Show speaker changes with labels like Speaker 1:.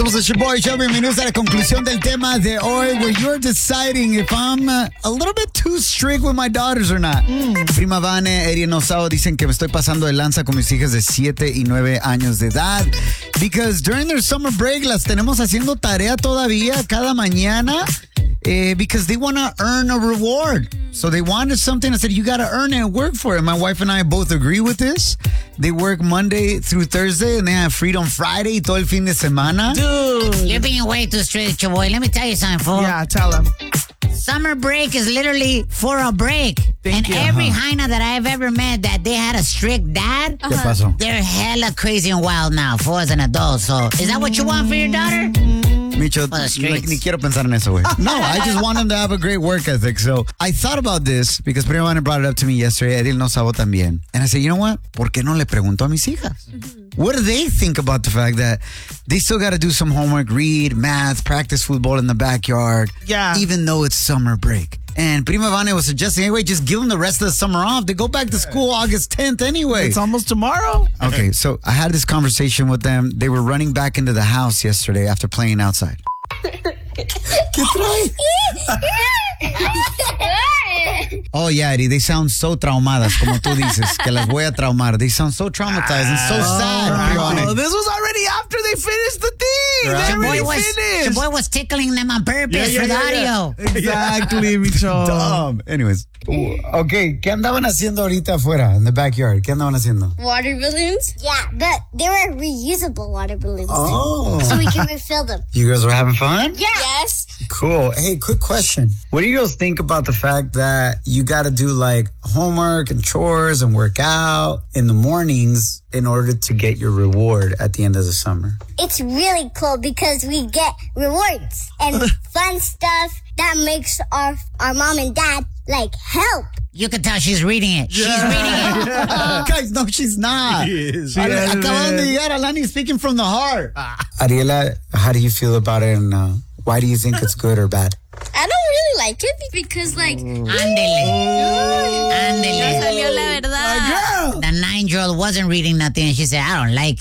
Speaker 1: Somos el Boy Show. Bienvenidos a la conclusión del tema de hoy, where you're deciding if I'm a little bit too strict with my daughters or not. Prima Vane, Eri Nosao dicen que me estoy pasando de lanza con mis hijas de 7 y 9 años de edad. Because during their summer break las tenemos haciendo tarea todavía cada mañana. Because they want to earn a reward. So they wanted something. I said, you got to earn it and work for it. My wife and I both agree with this. They work Monday through Thursday and they have freedom Friday todo el fin de semana.
Speaker 2: Dude. You're being way too strict, your boy. Let me tell you something, fool.
Speaker 3: Yeah, tell him.
Speaker 2: Summer break is literally for a break.
Speaker 3: Thank you.
Speaker 2: Every hyena that I've ever met that they had a strict dad,
Speaker 1: ¿Qué pasó?
Speaker 2: they're hella crazy and wild now for as an adult. So is that what you want for your daughter?
Speaker 1: Micho,
Speaker 2: For the streets.
Speaker 1: ni quiero pensar en eso, güey. No, I just want them to have a great work ethic. So I thought about this because Prima Vane brought it up to me yesterday. Edil no sabo también. And I said, you know what? ¿Por qué no le pregunto a mis hijas? What do they think about the fact that they still got to do some homework, read, math, practice football in the backyard,
Speaker 3: Yeah.
Speaker 1: even though it's summer break? And Prima Vane was suggesting, anyway, just give them the rest of the summer off. They go back to school August 10th anyway.
Speaker 3: It's almost tomorrow.
Speaker 1: Okay, so I had this conversation with them. They were running back into the house yesterday after playing outside. ¿Qué trae? Oh, yeah, Eddie, they sound so traumadas, como tú dices, que las voy a traumar. They sound so traumatized and so sad.
Speaker 3: Oh, this was already after they finished the thing.
Speaker 1: Right.
Speaker 3: They
Speaker 2: Your
Speaker 3: already
Speaker 2: boy
Speaker 3: finished.
Speaker 2: was tickling them on purpose for the audio.
Speaker 3: Exactly, Micho.
Speaker 1: Dumb. Anyways. Okay, ¿qué andaban haciendo ahorita afuera, in the backyard? ¿Qué andaban haciendo?
Speaker 4: Water balloons? Yeah, but they were reusable water balloons.
Speaker 1: Oh.
Speaker 4: So we can refill them.
Speaker 1: You girls were having fun?
Speaker 4: Yeah. Yes.
Speaker 1: Cool. Hey, quick question. What do you girls think about the fact that you got to do like homework and chores and work out in the mornings in order to get your reward at the end of the summer?
Speaker 4: It's really cool because we get rewards and fun stuff that makes our mom and dad like help.
Speaker 2: You can tell she's reading it. She's reading it.
Speaker 1: Guys, no, she's not. Acaban de llegar, Alani speaking from the heart. Ariela, how do you feel about it and why do you think it's good or bad?
Speaker 4: I don't really like it because like
Speaker 2: Ándele.
Speaker 5: Salió la verdad.
Speaker 2: The 9-year-old wasn't reading nothing and she said, I don't like